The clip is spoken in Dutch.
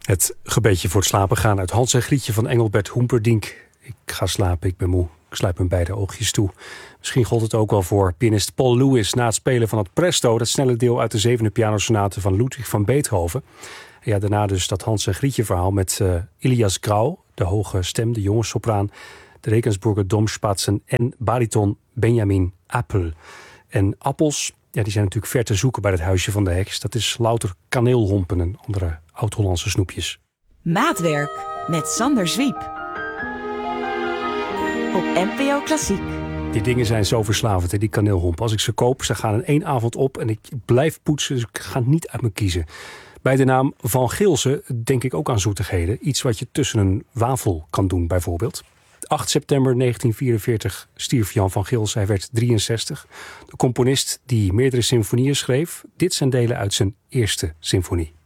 Het gebedje voor het slapen gaan uit Hans en Grietje van Engelbert Humperdinck. Ik ga slapen, ik ben moe. Ik sluit mijn beide oogjes toe. Misschien gold het ook wel voor pianist Paul Lewis na het spelen van het Presto, dat snelle deel uit de 7e pianosonate van Ludwig van Beethoven. En ja, daarna dus dat Hans en Grietje verhaal met Ilias Grau, de hoge stem, de jonge sopraan, de Regensburger Domspatzen en bariton Benjamin Appel. En appels, ja, die zijn natuurlijk ver te zoeken bij het huisje van de heks. Dat is louter kaneelhompen en andere oud-Hollandse snoepjes. Maatwerk met Sander Zwiep. Op NPO Klassiek. Die dingen zijn zo verslavend, hè, die kaneelhompen. Als ik ze koop, ze gaan in 1 avond op en ik blijf poetsen, dus ik ga niet uit me kiezen. Bij de naam Van Gilsen denk ik ook aan zoetigheden. Iets wat je tussen een wafel kan doen, bijvoorbeeld. 8 september 1944 stierf Jan van Gilsen. Hij werd 63. De componist die meerdere symfonieën schreef. Dit zijn delen uit zijn eerste symfonie.